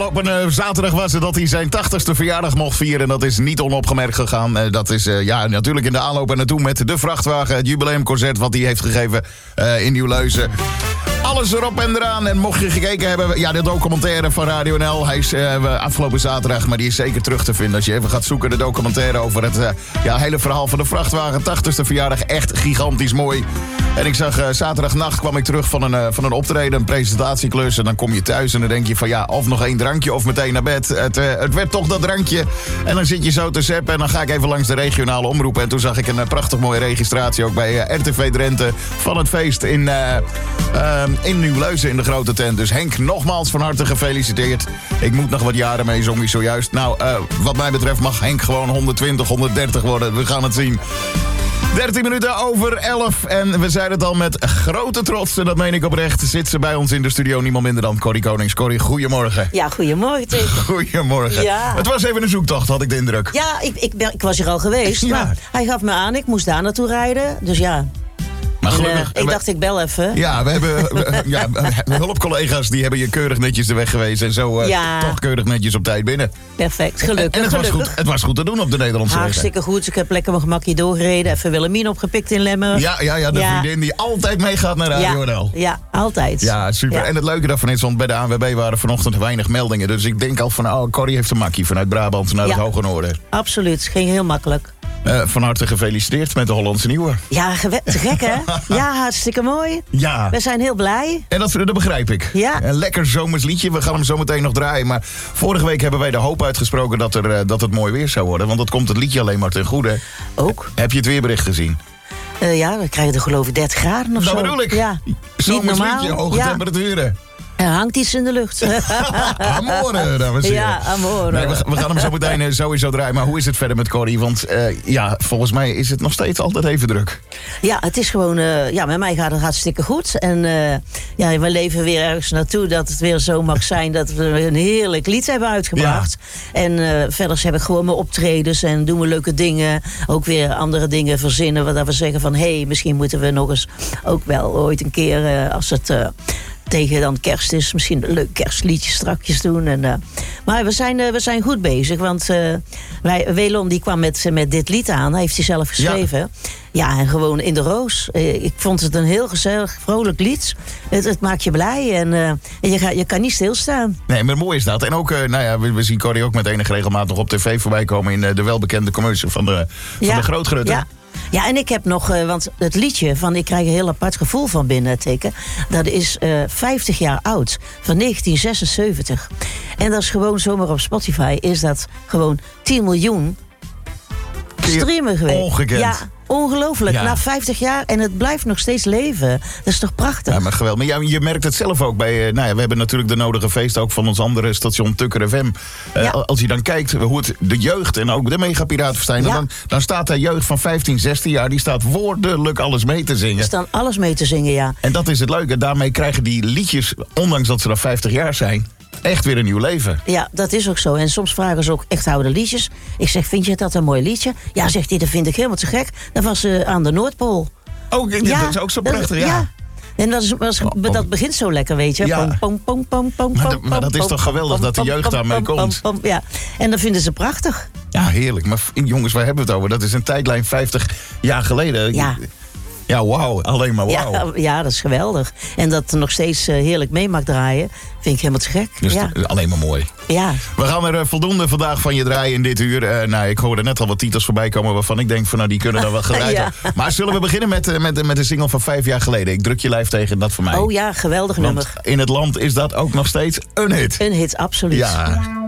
Op een zaterdag was het dat hij zijn 80ste verjaardag mocht vieren. En dat is niet onopgemerkt gegaan. Dat is natuurlijk in de aanloop naartoe met de vrachtwagen. Het jubileumconcert wat hij heeft gegeven in Nieuw-Leuzen. Alles erop en eraan. En mocht je gekeken hebben, de documentaire van Radio NL. Hij is afgelopen zaterdag, maar die is zeker terug te vinden. Als je even gaat zoeken, de documentaire over het hele verhaal van de vrachtwagen. 80ste verjaardag, echt gigantisch mooi. En ik zag zaterdagnacht kwam ik terug van een optreden, een presentatieklus. En dan kom je thuis en dan denk je van of nog één drankje of meteen naar bed. Het werd toch dat drankje. En dan zit je zo te zappen en dan ga ik even langs de regionale omroep. En toen zag ik een prachtig mooie registratie ook bij RTV Drenthe van het feest in Nieuw-Leuzen in de grote tent. Dus Henk, nogmaals van harte gefeliciteerd. Ik moet nog wat jaren mee, zong hij zojuist. Nou, wat mij betreft mag Henk gewoon 120, 130 worden. We gaan het zien. 13 minuten over 11 en we zeiden het al met grote trots, en dat meen ik oprecht, zit ze bij ons in de studio, niemand minder dan Corrie Konings. Corrie, goedemorgen. Ja, goedemorgen tegen. Goedemorgen. Ja. Het was even een zoektocht, had ik de indruk. Ja, ik was hier al geweest, maar hij gaf me aan, ik moest daar naartoe rijden, dus ja. Maar gelukkig, ik dacht, ik bel even. Ja, we hebben hulpcollega's die hebben je keurig netjes de weg geweest en zo toch keurig netjes op tijd binnen. Perfect, gelukkig. En het was goed te doen op de Nederlandse weg. Hartstikke goed. Ik heb lekker mijn gemakje doorgereden. Even Willemien opgepikt in Lemmer. Ja, de vriendin die altijd meegaat naar Radio NL. Ja, altijd. Ja, super. Ja. En het leuke daarvan is, want bij de ANWB waren vanochtend weinig meldingen. Dus ik denk al van, Corrie heeft een makkie vanuit Brabant naar het Hoge Noorden. Absoluut. Ging heel makkelijk. Van harte gefeliciteerd met de Hollandse Nieuwe. Ja, te gek hè? Ja, hartstikke mooi. Ja. We zijn heel blij. En dat begrijp ik. Ja. Een lekker zomers liedje. We gaan hem zo meteen nog draaien. Maar vorige week hebben wij de hoop uitgesproken dat het mooi weer zou worden. Want dat komt het liedje alleen maar ten goede. Ook. Heb je het weerbericht gezien? Ja, we krijgen er geloof ik 30 graden of zo. Dat bedoel ik. Ja. Zomers liedje, hoge temperaturen. Er hangt iets in de lucht. Amore, dames en heren. Ja, amore. Nee, we gaan hem zo meteen sowieso draaien. Maar hoe is het verder met Corrie? Want volgens mij is het nog steeds altijd even druk. Ja, het is gewoon... met mij gaat het hartstikke goed. En we leven weer ergens naartoe dat het weer zo mag zijn dat we een heerlijk lied hebben uitgebracht. Ja. En verder heb ik gewoon mijn optredens en doen we leuke dingen. Ook weer andere dingen verzinnen. Waar we zeggen van, misschien moeten we nog eens ook wel ooit een keer als het... tegen dan kerst is, misschien een leuk kerstliedje strakjes doen. Maar we zijn goed bezig, want Welon die kwam met dit lied aan. Hij heeft hij zelf geschreven. Ja, en gewoon in de roos. Ik vond het een heel gezellig, vrolijk lied. Het maakt je blij en je kan niet stilstaan. Nee, maar mooi is dat. En ook, we zien Corrie ook met enige regelmaat nog op tv voorbij komen in de welbekende commercial van de Grootgrutte. Ja. Ja, en ik heb nog, want het liedje van Ik krijg een heel apart gevoel van binnen, teken. Dat is 50 jaar oud, van 1976. En dat is gewoon zomaar op Spotify, is dat gewoon 10 miljoen streamen geweest. Ongekend. Ja, ongelooflijk. Na 50 jaar en het blijft nog steeds leven. Dat is toch prachtig? Ja, maar geweldig. Maar je merkt het zelf ook bij... we hebben natuurlijk de nodige feest ook van ons andere station Tukker FM. Als je dan kijkt hoe het de jeugd en ook de Megapiraten zijn... Dan staat de jeugd van 15, 16 jaar... die staat woordelijk alles mee te zingen. Die staan alles mee te zingen, ja. En dat is het leuke. Daarmee krijgen die liedjes, ondanks dat ze dan 50 jaar zijn... echt weer een nieuw leven. Ja, dat is ook zo. En soms vragen ze ook echt oude liedjes. Ik zeg, vind je dat een mooi liedje? Ja, zegt hij, dat vind ik helemaal te gek. Dat was aan de Noordpool. Oh, dat is ook zo prachtig, ja. En dat begint zo lekker, weet je. Ja. Pom, pom, pom, pom, maar dat is toch geweldig dat de jeugd daarmee komt. Ja, en dat vinden ze prachtig. Ja, heerlijk. Maar jongens, waar hebben we het over? Dat is een tijdlijn 50 jaar geleden. Ja. Ja, wauw. Alleen maar wauw. Ja, dat is geweldig. En dat er nog steeds heerlijk mee mag draaien, vind ik helemaal te gek. Dus alleen maar mooi. Ja. We gaan er voldoende vandaag van je draaien in dit uur. Ik hoorde net al wat titels voorbij komen waarvan ik denk van die kunnen er wel gedraaid worden. Maar zullen we beginnen met een single van 5 jaar geleden? Ik druk je lijf tegen, dat voor mij. Oh ja, geweldig nummer. In het land is dat ook nog steeds een hit. Een hit, absoluut. Ja.